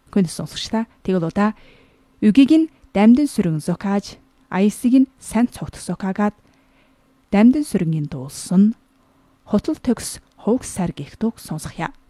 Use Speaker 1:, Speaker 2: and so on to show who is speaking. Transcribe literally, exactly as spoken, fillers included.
Speaker 1: Хүн сонсогчдаа тэгэл удаа үгийг нь дамдын сүрэн зокааж, аясыг нь сайн цогт зокаагаад дамдын сүрэнгийн дуулсан хотол төгс хууг сар гихтуг сонсохъя.